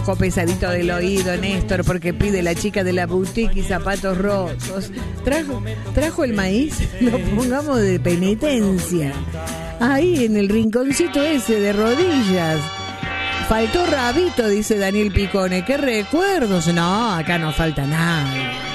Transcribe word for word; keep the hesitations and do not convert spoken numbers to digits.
Ojo pesadito del oído, Néstor, porque pide la chica de la boutique y zapatos rotos. Trajo, trajo el maíz, lo pongamos de penitencia. Ahí en el rinconcito ese de rodillas. Faltó Rabito, dice Daniel Picone. ¿Qué recuerdos? No, acá no falta nada.